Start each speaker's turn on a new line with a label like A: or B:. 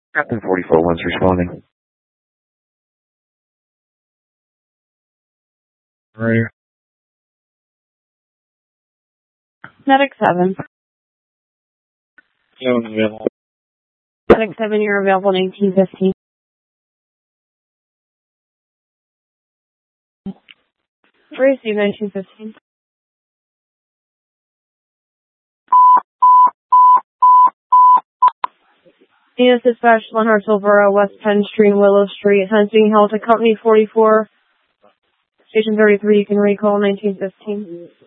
A: Captain 44 once responding. Right.
B: Medic 7.
A: Yeah, available.
B: Medic 7, you're available 1915. Receive 1915. Venus Dispatch, Lenhart Silvera, West 10th Street, Willow Street. Hence being held to Company 44, Station 33. You can recall 1915.